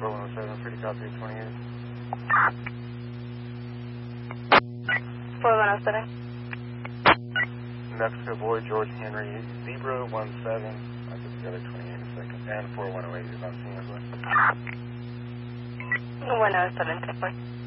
4107, pretty copy, 28. 4107. Mexico Boy, George Henry, Zebra 17. I'll get together 28 in a second. And 4108 is on scene as well. 107, 10-4.